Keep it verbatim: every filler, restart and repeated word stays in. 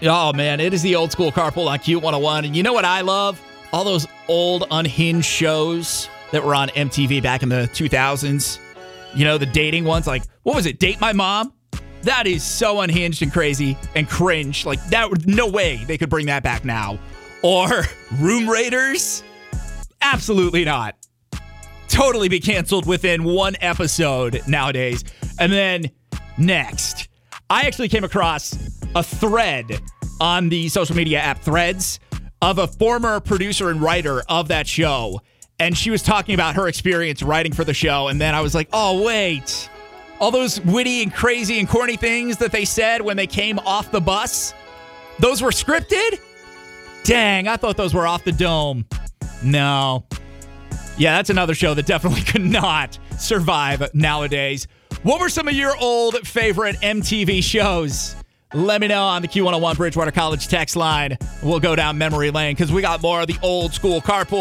Oh, man, it is the old school carpool on Q one oh one. And you know what I love? All those old unhinged shows that were on M T V back in the two thousands. You know, the dating ones, like, what was it, Date My Mom? That is so unhinged and crazy and cringe. Like, that, no way they could bring that back now. Or Room Raiders? Absolutely not. Totally be canceled within one episode nowadays. And then next, I actually came across a thread on the social media app Threads of a former producer and writer of that show. And she was talking about her experience writing for the show. And then I was like, oh, wait. All those witty and crazy and corny things that they said when they came off the bus, those were scripted? Dang, I thought those were off the dome. No. Yeah, that's another show that definitely could not survive nowadays. What were some of your old favorite M T V shows? Let me know on the Q one oh one Bridgewater College text line. We'll go down memory lane because we got more of the old school carpool.